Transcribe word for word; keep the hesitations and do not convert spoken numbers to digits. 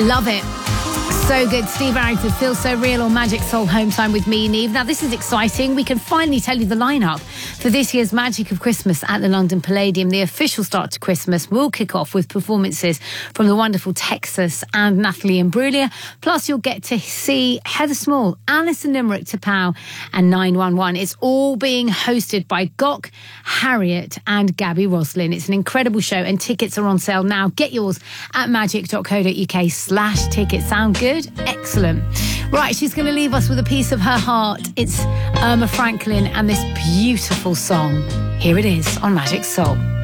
Love it. So good. Steve Arrington, Feel So Real on Magic Soul Home Time with me, Neve. Now, this is exciting. We can finally tell you the lineup for this year's Magic of Christmas at the London Palladium. The official start to Christmas will kick off with performances from the wonderful Texas and Natalie Imbruglia. Plus, you'll get to see Heather Small, Alison Limerick Tapau, and nine one one. It's all being hosted by Gok, Harriet, and Gabby Roslin. It's an incredible show, and tickets are on sale now. Get yours at magic.co.uk slash tickets. Sound good? Excellent. Right, she's going to leave us with a piece of her heart. It's Irma Franklin and this beautiful song. Here it is on Magic Soul.